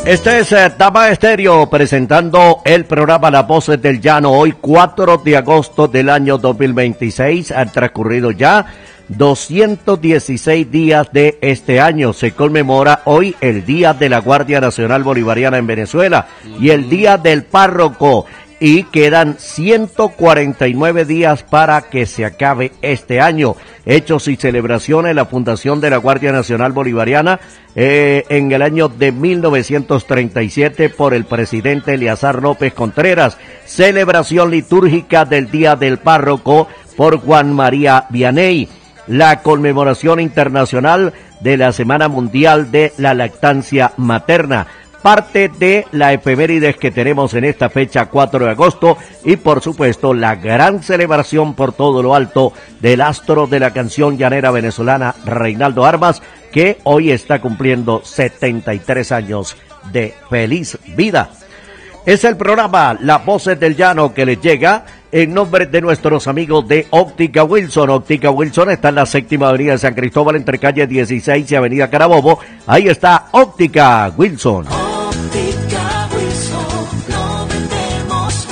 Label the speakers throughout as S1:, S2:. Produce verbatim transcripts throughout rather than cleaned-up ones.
S1: Este es eh, Tama Estéreo presentando el programa Las Voces del Llano. Hoy cuatro de agosto del año dos mil veintiséis. Han transcurrido ya doscientos dieciséis días de este año. Se conmemora hoy el Día de la Guardia Nacional Bolivariana en Venezuela y el Día del Párroco. Y quedan ciento cuarenta y nueve días para que se acabe este año. Hechos y celebraciones, la fundación de la Guardia Nacional Bolivariana eh, en el año de mil novecientos treinta y siete por el presidente Eleazar López Contreras. Celebración litúrgica del Día del Párroco por Juan María Vianney. La conmemoración internacional de la Semana Mundial de la Lactancia Materna. Parte de la efemérides que tenemos en esta fecha cuatro de agosto y por supuesto la gran celebración por todo lo alto del astro de la canción llanera venezolana Reinaldo Armas, que hoy está cumpliendo setenta y tres años de feliz vida. Es el programa Las Voces del Llano que les llega en nombre de nuestros amigos de Óptica Wilson. Óptica Wilson está en la séptima avenida de San Cristóbal entre calle dieciséis y avenida Carabobo. Ahí está Óptica Wilson.
S2: Óptica Wilson, no vendemos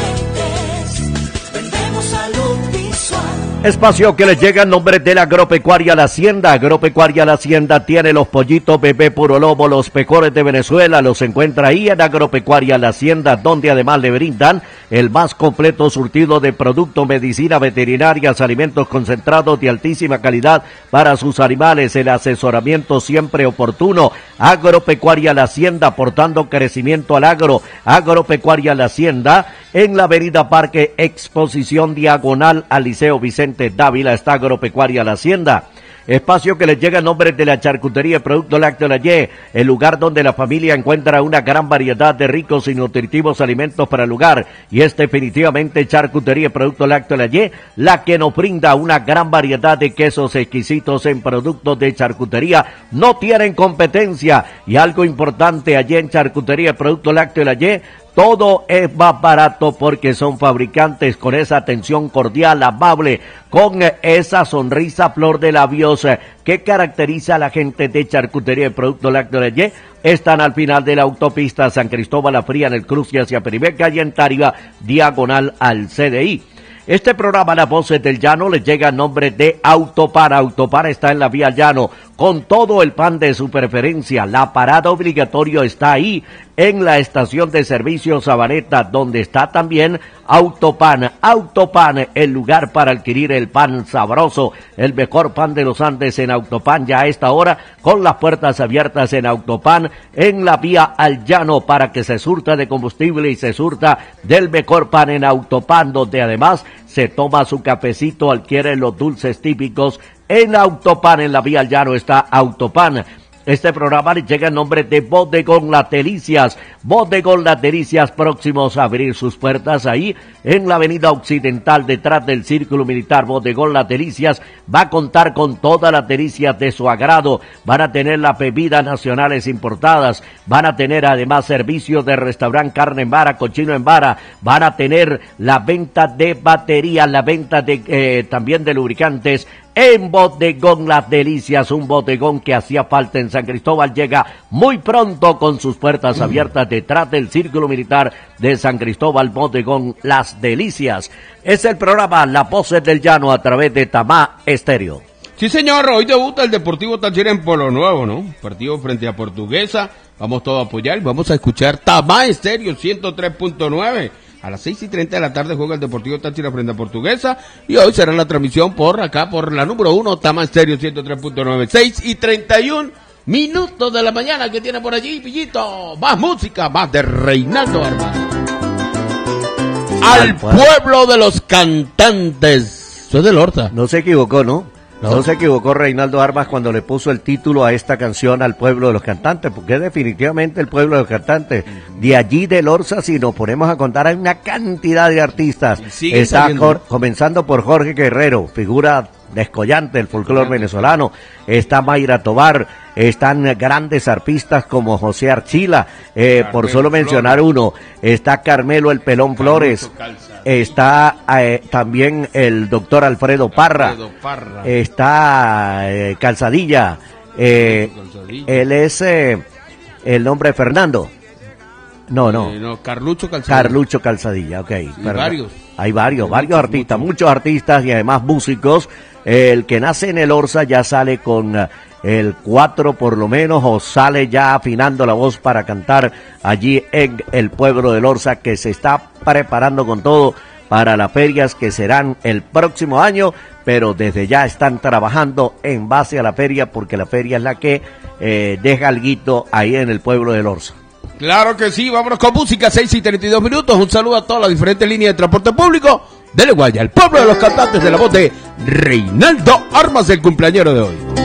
S2: lentes, vendemos salud visual.
S1: Espacio que les llega en nombre de la Agropecuaria La Hacienda. Agropecuaria La Hacienda tiene los pollitos bebé puro lobo, los mejores de Venezuela. Los encuentra ahí en Agropecuaria La Hacienda, donde además le brindan el más completo surtido de productos, medicina veterinarias, alimentos concentrados de altísima calidad para sus animales, el asesoramiento siempre oportuno. Agropecuaria La Hacienda, aportando crecimiento al agro. Agropecuaria La Hacienda, en la avenida Parque Exposición diagonal al Liceo Vicente Dávila, está Agropecuaria La Hacienda. Espacio que les llega en nombre de la charcutería Producto Lácteo La Y, el lugar donde la familia encuentra una gran variedad de ricos y nutritivos alimentos para el hogar, y es definitivamente Charcutería Producto Lácteo La Y, la que nos brinda una gran variedad de quesos exquisitos en productos de charcutería, no tienen competencia, y algo importante allí en Charcutería Producto Lácteo La Y, todo es más barato porque son fabricantes con esa atención cordial, amable, con esa sonrisa flor de labios que caracteriza a la gente de Charcutería y Producto Lácteo La Y. Están al final de la autopista San Cristóbal La Fría en el cruce hacia Perimeca y en Tariba, diagonal al C D I. Este programa, Las Voces del Llano, les llega en nombre de Autopar. Autopar está en la vía Llano, con todo el pan de su preferencia. La parada obligatoria está ahí, en la estación de servicio Sabaneta, donde está también Autopan. Autopan, el lugar para adquirir el pan sabroso, el mejor pan de los Andes en Autopan, ya a esta hora, con las puertas abiertas en Autopan, en la vía al Llano, para que se surta de combustible y se surta del mejor pan en Autopan, donde además se toma su cafecito, adquiere los dulces típicos en Autopan. En la vía al Llano está Autopan. Este programa llega en nombre de Bodegón Las Delicias. Bodegón Las Delicias, próximos a abrir sus puertas ahí en la avenida Occidental, detrás del Círculo Militar. Bodegón Las Delicias va a contar con todas las delicias de su agrado. Van a tener las bebidas nacionales importadas. Van a tener además servicios de restaurante, carne en vara, cochino en vara. Van a tener la venta de baterías, la venta de eh, también de lubricantes. En Bodegón Las Delicias, un bodegón que hacía falta en San Cristóbal, llega muy pronto con sus puertas abiertas detrás del Círculo Militar de San Cristóbal. Bodegón Las Delicias. Es el programa Las Voces del Llano a través de Tama Estéreo.
S3: Sí, señor, hoy debuta el Deportivo Táchira en Polo Nuevo, ¿no? Partido frente a Portuguesa, vamos todos a apoyar, vamos a escuchar Tama Estéreo ciento tres punto nueve. A las seis y treinta de la tarde juega el Deportivo Táchira frente a Portuguesa, y hoy será la transmisión por acá, por la número uno, Tama Estéreo ciento tres punto nueve. seis y treinta y un minutos de la mañana que tiene por allí, Pillito. Más música, más de Reinaldo Armas. Al pueblo de los cantantes. Soy del Horta.
S1: No se equivocó, ¿no? No. no se equivocó Reinaldo Armas cuando le puso el título a esta canción al pueblo de los cantantes, porque es definitivamente el pueblo de los cantantes. De allí del Orza, si nos ponemos a contar, hay una cantidad de artistas. Está Cor- comenzando por Jorge Guerrero, figura descollante del folclore venezolano. Está Mayra Tobar, están grandes arpistas como José Archila, eh, por solo mencionar uno. Está Carmelo el Pelón Flores, está eh, también el doctor Alfredo Parra,
S3: Alfredo Parra.
S1: está eh, Calzadilla, eh, él es eh, el nombre Fernando. No, no.
S3: Eh, no, Carlucho Calzadilla.
S1: Carlucho Calzadilla, ok.
S3: Sí, varios.
S1: Hay varios,
S3: Hay
S1: varios
S3: muchos,
S1: artistas,
S3: muchos.
S1: muchos artistas y además músicos. El que nace en el Orsa ya sale con eh, el cuatro por lo menos, o sale ya afinando la voz para cantar allí en el pueblo del Orsa, que se está preparando con todo para las ferias que serán el próximo año, pero desde ya están trabajando en base a la feria, porque la feria es la que eh, deja alguito ahí en el pueblo del Orsa.
S3: Claro que sí, vámonos con música, seis y treinta y dos minutos. Un saludo a todas las diferentes líneas de transporte público de La Guaya, el pueblo de los cantantes, de la voz de Reinaldo Armas, el cumpleañero de hoy.